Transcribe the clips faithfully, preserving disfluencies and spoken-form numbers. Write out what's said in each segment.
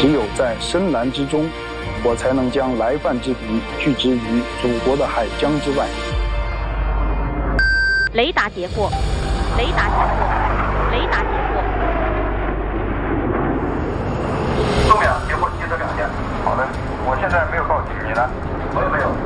只有在深蓝之中，我才能将来犯之敌拒之于祖国的海疆之外。 雷达截获，雷达截获，雷达截获。 重两截获机车两件。好的，我现在没有报警，你呢？我也没有。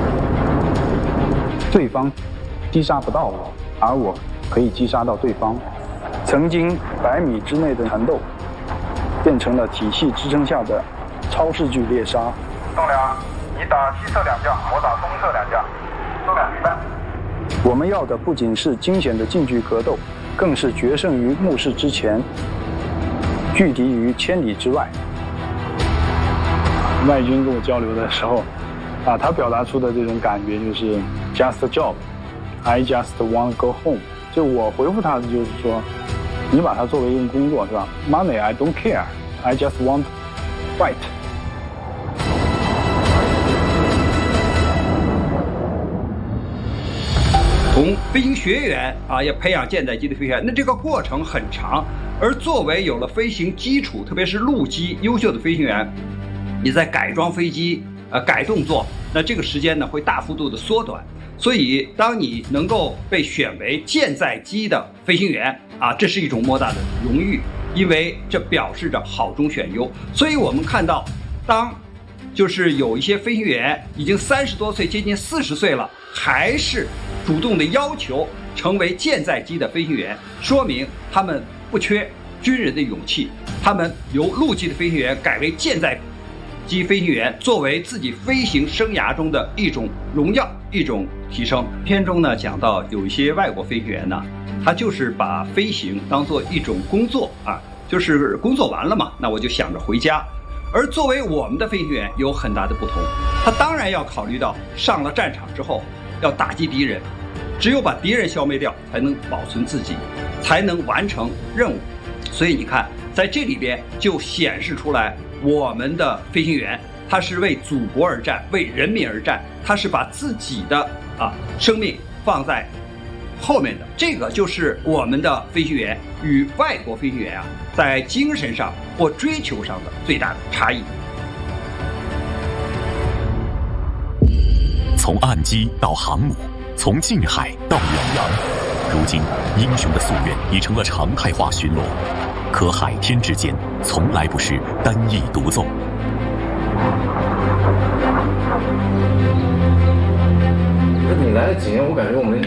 对方击杀不到我，而我可以击杀到对方。曾经百米之内的缠斗，变成了体系支撑下的超视距猎杀。 栋梁，你打西侧两架，我打东侧两架，重两一半。 我们要的不仅是惊险的近距格斗，更是决胜于目视之前，拒敌于千里之外。外军跟我交流的时候，啊，他表达出的这种感觉就是 just a job, I just want to go home。就我回复他的就是说，你把它作为一个工作是吧 ？Money I don't care, I just want to fight。 从飞行学员啊，要培养舰载机的飞行员，那这个过程很长。而作为有了飞行基础，特别是陆基优秀的飞行员，你在改装飞机、呃改动作，那这个时间呢会大幅度的缩短。所以，当你能够被选为舰载机的飞行员啊，这是一种莫大的荣誉，因为这表示着好中选优。所以我们看到，当就是有一些飞行员已经三十多岁，接近四十岁了，还是主动的要求成为舰载机的飞行员，说明他们不缺军人的勇气。他们由陆基的飞行员改为舰载机飞行员，作为自己飞行生涯中的一种荣耀，一种提升。片中呢讲到有一些外国飞行员呢，他就是把飞行当做一种工作啊，就是工作完了嘛，那我就想着回家。而作为我们的飞行员有很大的不同，他当然要考虑到上了战场之后要打击敌人，只有把敌人消灭掉，才能保存自己，才能完成任务。所以你看，在这里边就显示出来，我们的飞行员他是为祖国而战，为人民而战，他是把自己的啊生命放在后面的。这个就是我们的飞行员与外国飞行员啊，在精神上或追求上的最大的差异。 从岸基到航母，从近海到远洋，如今英雄的夙愿已成了常态化巡逻。可海天之间从来不是单翼独奏。 你来了几年，我感觉我们